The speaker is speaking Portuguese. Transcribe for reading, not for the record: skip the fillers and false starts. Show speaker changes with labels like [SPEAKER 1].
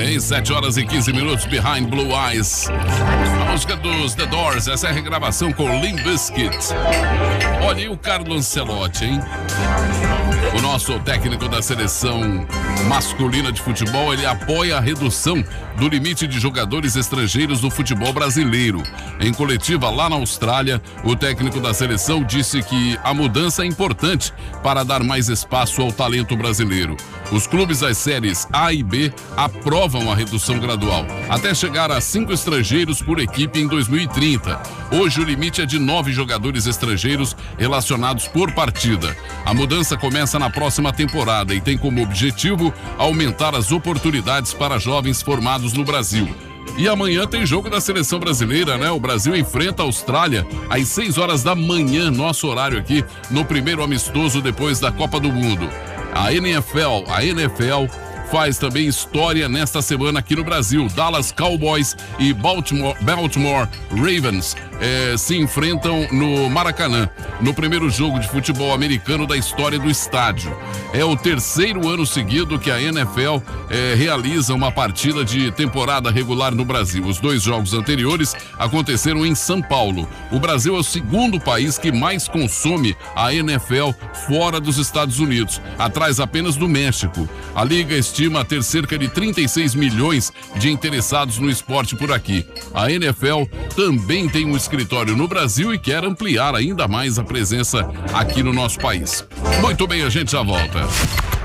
[SPEAKER 1] hein? 7h15, Behind Blue Eyes. A música dos The Doors, essa é a regravação com Limp Bizkit. Olha, e o Carlo Ancelotti, hein? O nosso técnico da seleção masculina de futebol, ele apoia a redução do limite de jogadores estrangeiros do futebol brasileiro. Em coletiva lá na Austrália, o técnico da seleção disse que a mudança é importante para dar mais espaço ao talento brasileiro. Os clubes das séries A e B aprovam a redução gradual, até chegar a 5 estrangeiros por equipe em 2030. Hoje o limite é de 9 jogadores estrangeiros relacionados por partida. A mudança começa na próxima temporada e tem como objetivo aumentar as oportunidades para jovens formados no Brasil. E amanhã tem jogo da seleção brasileira, né? O Brasil enfrenta a Austrália às 6h da manhã, nosso horário aqui, no primeiro amistoso depois da Copa do Mundo. A NFL faz também história nesta semana aqui no Brasil. Dallas Cowboys e Baltimore Ravens se enfrentam no Maracanã, no primeiro jogo de futebol americano da história do estádio. É o terceiro ano seguido que a NFL realiza uma partida de temporada regular no Brasil. Os 2 jogos anteriores aconteceram em São Paulo. O Brasil é o segundo país que mais consome a NFL fora dos Estados Unidos, atrás apenas do México. A liga estima ter cerca de 36 milhões de interessados no esporte por aqui. A NFL também tem um escritório no Brasil e quer ampliar ainda mais a presença aqui no nosso país. Muito bem, a gente já volta.